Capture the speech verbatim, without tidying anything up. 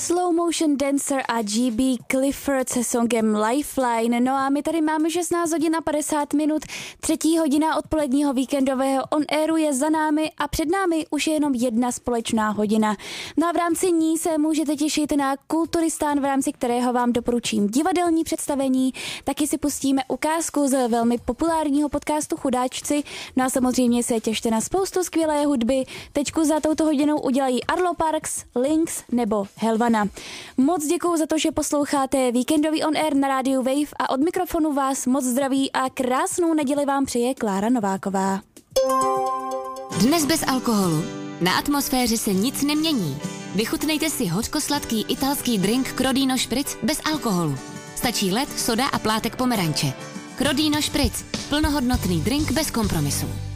Slow Motion Dancer a G B Clifford se songem Lifeline. No a my tady máme šestnáct hodin a padesát minut, třetí hodina odpoledního víkendového on airu je za námi a před námi už je jenom jedna společná hodina. No a v rámci ní se můžete těšit na Kulturistán, v rámci kterého vám doporučím divadelní představení, taky si pustíme ukázku z velmi populárního podcastu Chudáčci, no a samozřejmě se těšte na spoustu skvělé hudby. Tečku za touto hodinou udělají Arlo Parks, Lynx nebo Helvana. Moc děkuju za to, že posloucháte víkendový on air na rádiu Wave a od mikrofonu vás moc zdraví a krásnou neděli vám přeje Klára Nováková. Dnes bez alkoholu. Na atmosféře se nic nemění. Vychutnejte si hořkosladký italský drink Crodino Spritz bez alkoholu. Stačí led, soda a plátek pomeranče. Crodino Spritz. Plnohodnotný drink bez kompromisu.